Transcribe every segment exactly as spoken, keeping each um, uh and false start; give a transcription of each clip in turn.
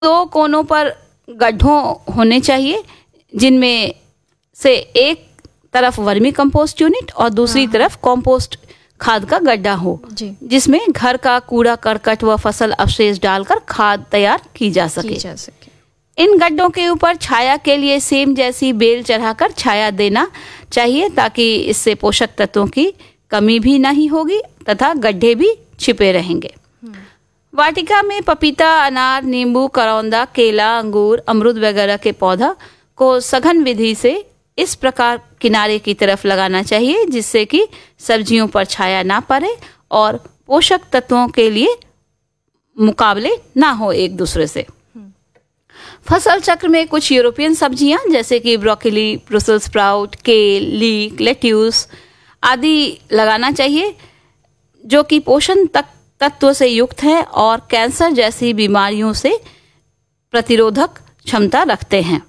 दो कोनों पर गड्ढों होने चाहिए, जिनमें से एक तरफ वर्मी कंपोस्ट यूनिट और दूसरी तरफ कंपोस्ट खाद का गड्ढा हो, जिसमें घर का कूड़ा करकट व फसल अवशेष डालकर खाद तैयार की जा सके, की जा सके। इन गड्ढों के ऊपर छाया के लिए सेम जैसी बेल चढ़ाकर छाया देना चाहिए, ताकि इससे पोषक तत्वों की कमी भी नहीं होगी तथा गड्ढे भी छिपे रहेंगे। वाटिका में पपीता, अनार, नींबू, करौंदा, केला, अंगूर, अमरूद वगैरह के पौधा को सघन विधि से इस प्रकार किनारे की तरफ लगाना चाहिए, जिससे कि सब्जियों पर छाया ना पड़े और पोषक तत्वों के लिए मुकाबले ना हो एक दूसरे से। फसल चक्र में कुछ यूरोपियन सब्जियां जैसे कि ब्रोकली, ब्रुसेल्स स्प्राउट, केल, लीक, लेट्यूस आदि लगाना चाहिए, जो कि पोषण तक तत्व से युक्त है और कैंसर जैसी बीमारियों से प्रतिरोधक क्षमता रखते हैं।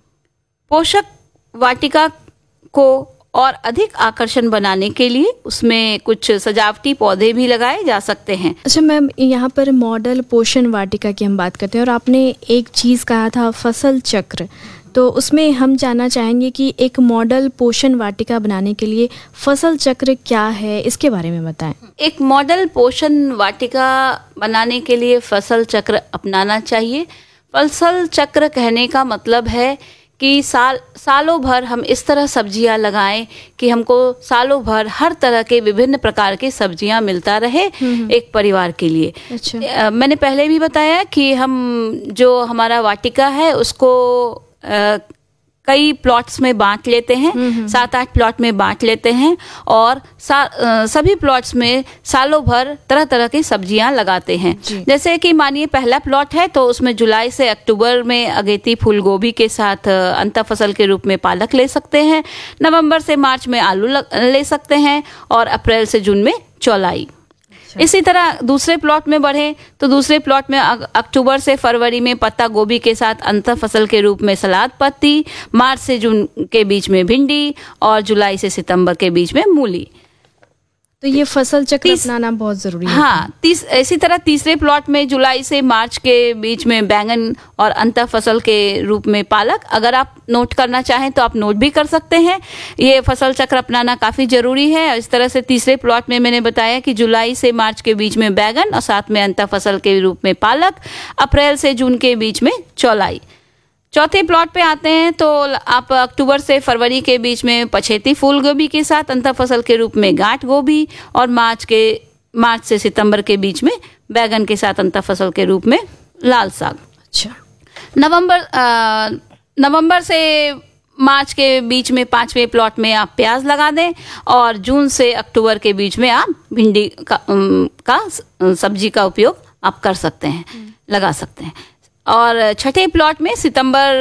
पोषक वाटिका को और अधिक आकर्षण बनाने के लिए उसमें कुछ सजावटी पौधे भी लगाए जा सकते हैं। अच्छा मैम, यहाँ पर मॉडल पोषण वाटिका की हम बात करते हैं और आपने एक चीज़ कहा था फसल चक्र, तो उसमें हम जानना चाहेंगे कि एक मॉडल पोषण वाटिका बनाने के लिए फसल चक्र क्या है, इसके बारे में बताएं। एक मॉडल पोषण वाटिका बनाने के लिए फसल चक्र अपनाना चाहिए। फसल चक्र कहने का मतलब है कि साल सालों भर हम इस तरह सब्जियां लगाएं कि हमको सालों भर हर तरह के विभिन्न प्रकार के सब्जियां मिलता रहे एक परिवार के लिए। अच्छा। मैंने पहले भी बताया कि हम जो हमारा वाटिका है उसको आ, कई प्लॉट्स में बांट लेते हैं, सात आठ प्लॉट में बांट लेते हैं और सा, आ, सभी प्लॉट्स में सालों भर तरह तरह की सब्जियां लगाते हैं। जैसे कि मानिए पहला प्लॉट है तो उसमें जुलाई से अक्टूबर में अगेती फूल गोभी के साथ अंतर फसल के रूप में पालक ले सकते हैं, नवंबर से मार्च में आलू ले सकते हैं और अप्रैल से जून में चौलाई। इसी तरह दूसरे प्लॉट में बढ़े तो दूसरे प्लॉट में अक्टूबर से फरवरी में पत्ता गोभी के साथ अंतर फसल के रूप में सलाद पत्ती, मार्च से जून के बीच में भिंडी और जुलाई से सितंबर के बीच में मूली। तो ये फसल चक्र अपनाना बहुत जरूरी है। हाँ, तीस इसी तरह तीसरे प्लॉट में जुलाई से मार्च के बीच में बैंगन और अंतर फसल के रूप में पालक। अगर आप नोट करना चाहें तो आप नोट भी कर सकते हैं। ये फसल चक्र अपनाना काफी जरूरी है। इस तरह से तीसरे प्लॉट में मैंने बताया कि जुलाई से मार्च के बीच में बैंगन और साथ में अंतर फसल के रूप में पालक, अप्रैल से जून के बीच में चौलाई। चौथे प्लॉट पे आते हैं तो आप अक्टूबर से फरवरी के बीच में पछेती फूल गोभी के साथ अंतर फसल के रूप में गांठ गोभी और मार्च के मार्च से सितंबर के बीच में बैगन के साथ अंतर फसल के रूप में लाल साग। अच्छा। नवंबर नवंबर से मार्च के बीच में पांचवें प्लॉट में आप प्याज लगा दें और जून से अक्टूबर के बीच में आप भिंडी का, का सब्जी का उपयोग आप कर सकते हैं, लगा सकते हैं। और छठे प्लॉट में सितंबर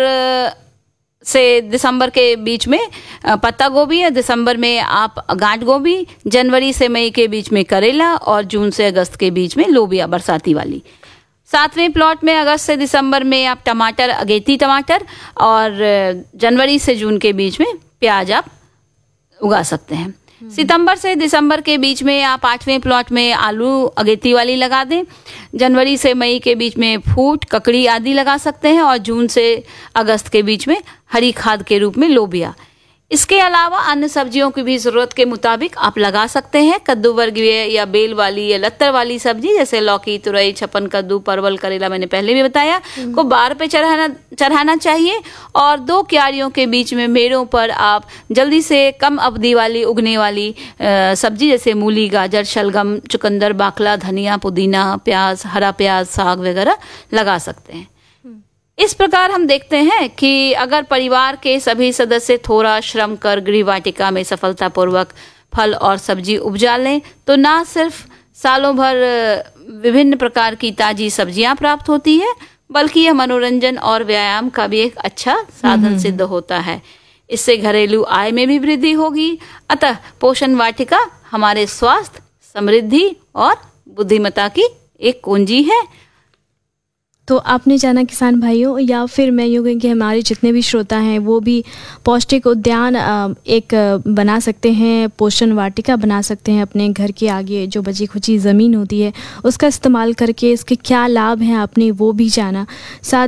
से दिसंबर के बीच में पत्ता गोभी है, दिसंबर में आप गांठ गोभी, जनवरी से मई के बीच में करेला और जून से अगस्त के बीच में लोबिया बरसाती वाली। सातवें प्लॉट में अगस्त से दिसंबर में आप टमाटर, अगेती टमाटर और जनवरी से जून के बीच में प्याज आप उगा सकते हैं। सितंबर से दिसंबर के बीच में आप आठवें प्लॉट में आलू अगेती वाली लगा दें। जनवरी से मई के बीच में फूट, ककड़ी आदि लगा सकते हैं और जून से अगस्त के बीच में हरी खाद के रूप में लोबिया। इसके अलावा अन्य सब्जियों की भी जरूरत के मुताबिक आप लगा सकते हैं। कद्दू वर्गीय या बेल वाली या लत्तर वाली सब्जी जैसे लौकी, तुरई, छपन कद्दू, परवल, करेला मैंने पहले भी बताया को बार पे चढ़ाना चढ़ाना चाहिए। और दो क्यारियों के बीच में मेड़ों पर आप जल्दी से कम अवधि वाली उगने वाली आ, सब्जी जैसे मूली, गाजर, शलगम, चुकंदर, बाकला, धनिया, पुदीना, प्याज, हरा प्याज, साग वगैरह लगा सकते हैं। इस प्रकार हम देखते हैं कि अगर परिवार के सभी सदस्य थोड़ा श्रम कर गृह वाटिका में सफलतापूर्वक फल और सब्जी उपजा लें तो ना सिर्फ सालों भर विभिन्न प्रकार की ताजी सब्जियां प्राप्त होती है, बल्कि यह मनोरंजन और व्यायाम का भी एक अच्छा साधन सिद्ध होता है। इससे घरेलू आय में भी वृद्धि होगी। अतः पोषण वाटिका हमारे स्वास्थ्य, समृद्धि और बुद्धिमत्ता की एक कुंजी है। तो आपने जाना किसान भाइयों, या फिर मैं यूँ कहूँ कि हमारे जितने भी श्रोता हैं वो भी पौष्टिक उद्यान एक बना सकते हैं, पोषण वाटिका बना सकते हैं अपने घर के आगे जो बची खुची ज़मीन होती है उसका इस्तेमाल करके। इसके क्या लाभ हैं आपने वो भी जाना। साथ